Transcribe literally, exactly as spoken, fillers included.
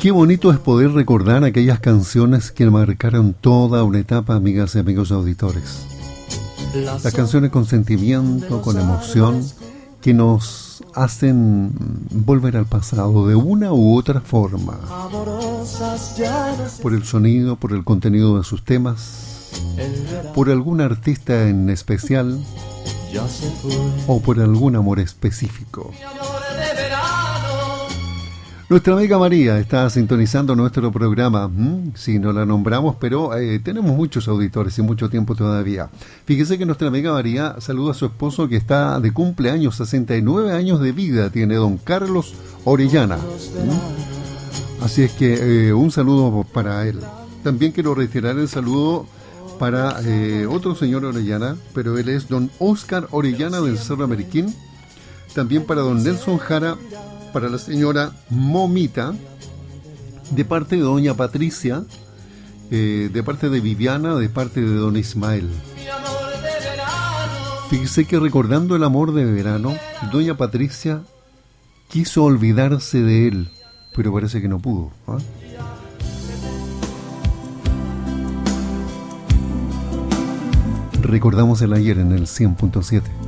Qué bonito es poder recordar aquellas canciones que marcaron toda una etapa, amigas y amigos auditores. Las canciones con sentimiento, con emoción, que nos hacen volver al pasado de una u otra forma. Por el sonido, por el contenido de sus temas, por algún artista en especial o por algún amor específico. Nuestra amiga María está sintonizando nuestro programa. ¿Mm? Sí, no la nombramos, pero eh, tenemos muchos auditores y mucho tiempo todavía. Fíjese que nuestra amiga María saluda a su esposo que está de cumpleaños, sesenta y nueve años de vida, tiene don Carlos Orellana. ¿Mm? Así es que eh, un saludo para él. También quiero retirar el saludo para eh, otro señor Orellana, pero él es don Oscar Orellana del Cerro Ameriquín. También para don Nelson Jara, para la señora Momita, de parte de doña Patricia, eh, de parte de Viviana, de parte de don Ismael. Fíjese que recordando el amor de verano, doña Patricia quiso olvidarse de él, pero parece que no pudo, ¿eh? Recordamos el ayer en el cien punto siete.